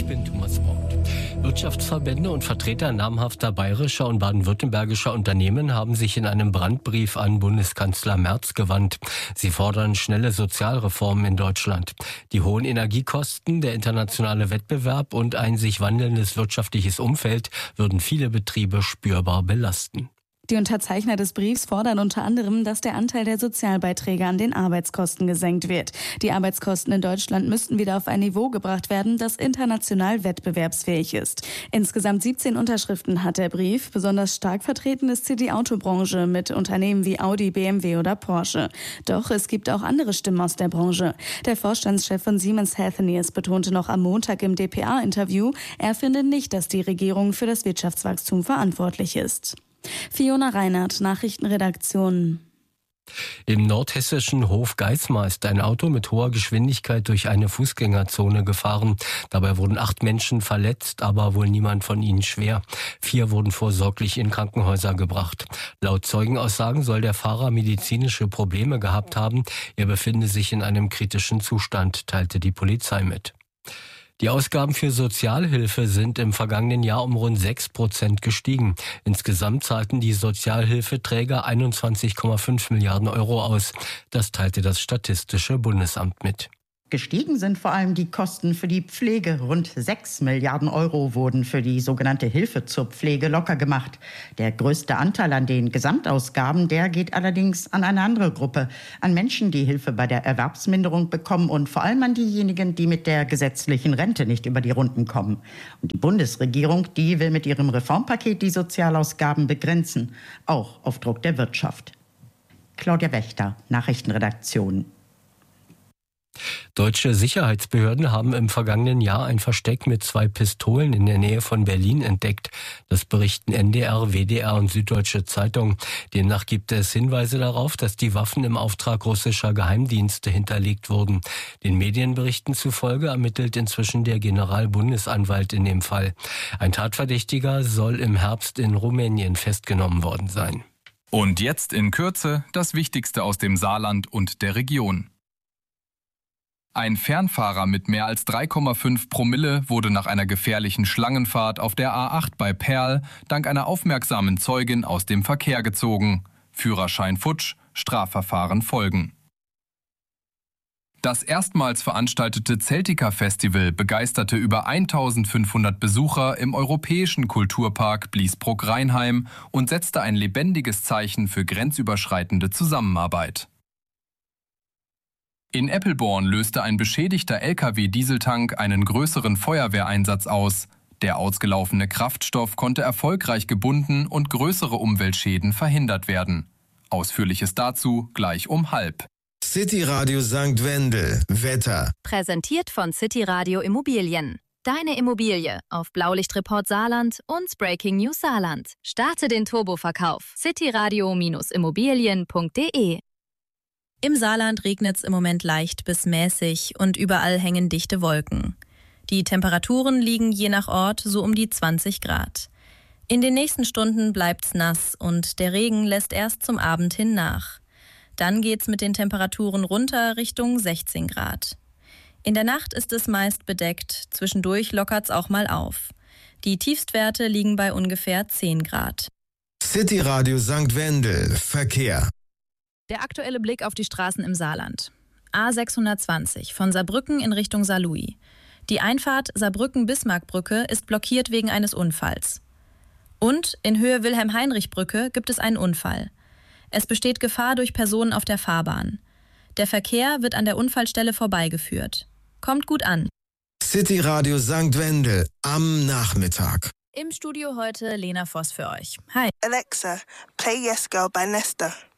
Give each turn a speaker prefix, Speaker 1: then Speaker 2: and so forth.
Speaker 1: bin Thomas Braut. Wirtschaftsverbände und Vertreter namhafter bayerischer und baden-württembergischer Unternehmen haben sich in einem Brandbrief an Bundeskanzler Merz gewandt. Sie fordern schnelle Sozialreformen in Deutschland. Die hohen Energiekosten, der internationale Wettbewerb und ein sich wandelndes wirtschaftliches Umfeld würden viele Betriebe spürbar belasten.
Speaker 2: Die Unterzeichner des Briefs fordern unter anderem, dass der Anteil der Sozialbeiträge an den Arbeitskosten gesenkt wird. Die Arbeitskosten in Deutschland müssten wieder auf ein Niveau gebracht werden, das international wettbewerbsfähig ist. Insgesamt 17 Unterschriften hat der Brief. Besonders stark vertreten ist hier die Autobranche mit Unternehmen wie Audi, BMW oder Porsche. Doch es gibt auch andere Stimmen aus der Branche. Der Vorstandschef von Siemens Healthineers betonte noch am Montag im dpa-Interview, er finde nicht, dass die Regierung für das Wirtschaftswachstum verantwortlich ist. Fiona Reinhardt, Nachrichtenredaktion.
Speaker 1: Im nordhessischen Hof Geismar ist ein Auto mit hoher Geschwindigkeit durch eine Fußgängerzone gefahren. Dabei wurden 8 Menschen verletzt, aber wohl niemand von ihnen schwer. 4 wurden vorsorglich in Krankenhäuser gebracht. Laut Zeugenaussagen soll der Fahrer medizinische Probleme gehabt haben. Er befinde sich in einem kritischen Zustand, teilte die Polizei mit. Die Ausgaben für Sozialhilfe sind im vergangenen Jahr um rund 6% gestiegen. Insgesamt zahlten die Sozialhilfeträger 21,5 Milliarden Euro aus. Das teilte das Statistische Bundesamt mit.
Speaker 3: Gestiegen sind vor allem die Kosten für die Pflege. Rund 6 Milliarden Euro wurden für die sogenannte Hilfe zur Pflege locker gemacht. Der größte Anteil an den Gesamtausgaben, der geht allerdings an eine andere Gruppe. An Menschen, die Hilfe bei der Erwerbsminderung bekommen und vor allem an diejenigen, die mit der gesetzlichen Rente nicht über die Runden kommen. Und die Bundesregierung, die will mit ihrem Reformpaket die Sozialausgaben begrenzen, auch auf Druck der Wirtschaft. Claudia Wächter, Nachrichtenredaktion.
Speaker 1: Deutsche Sicherheitsbehörden haben im vergangenen Jahr ein Versteck mit 2 Pistolen in der Nähe von Berlin entdeckt. Das berichten NDR, WDR und Süddeutsche Zeitung. Demnach gibt es Hinweise darauf, dass die Waffen im Auftrag russischer Geheimdienste hinterlegt wurden. Den Medienberichten zufolge ermittelt inzwischen der Generalbundesanwalt in dem Fall. Ein Tatverdächtiger soll im Herbst in Rumänien festgenommen worden sein.
Speaker 4: Und jetzt in Kürze das Wichtigste aus dem Saarland und der Region. Ein Fernfahrer mit mehr als 3,5 Promille wurde nach einer gefährlichen Schlangenfahrt auf der A8 bei Perl dank einer aufmerksamen Zeugin aus dem Verkehr gezogen. Führerschein futsch, Strafverfahren folgen. Das erstmals veranstaltete Zeltica-Festival begeisterte über 1500 Besucher im europäischen Kulturpark Bliesbruck-Rheinheim und setzte ein lebendiges Zeichen für grenzüberschreitende Zusammenarbeit. In Eppelborn löste ein beschädigter LKW-Dieseltank einen größeren Feuerwehreinsatz aus. Der ausgelaufene Kraftstoff konnte erfolgreich gebunden und größere Umweltschäden verhindert werden. Ausführliches dazu gleich um 12:30.
Speaker 5: City Radio St. Wendel. Wetter.
Speaker 6: Präsentiert von City Radio Immobilien. Deine Immobilie auf Blaulichtreport Saarland und Breaking News Saarland. Starte den Turboverkauf. cityradio-immobilien.de.
Speaker 7: Im Saarland regnet es im Moment leicht bis mäßig und überall hängen dichte Wolken. Die Temperaturen liegen je nach Ort so um die 20 Grad. In den nächsten Stunden bleibt's nass und der Regen lässt erst zum Abend hin nach. Dann geht's mit den Temperaturen runter Richtung 16 Grad. In der Nacht ist es meist bedeckt, zwischendurch lockert's auch mal auf. Die Tiefstwerte liegen bei ungefähr 10 Grad.
Speaker 5: City Radio St. Wendel. Verkehr.
Speaker 7: Der aktuelle Blick auf die Straßen im Saarland. A620 von Saarbrücken in Richtung Saarlouis. Die Einfahrt Saarbrücken-Bismarckbrücke ist blockiert wegen eines Unfalls. Und in Höhe Wilhelm-Heinrich-Brücke gibt es einen Unfall. Es besteht Gefahr durch Personen auf der Fahrbahn. Der Verkehr wird an der Unfallstelle vorbeigeführt. Kommt gut an.
Speaker 5: City Radio St. Wendel am Nachmittag.
Speaker 7: Im Studio heute Lena Voss für euch. Hi.
Speaker 8: Alexa, play Yes Girl by Nesta.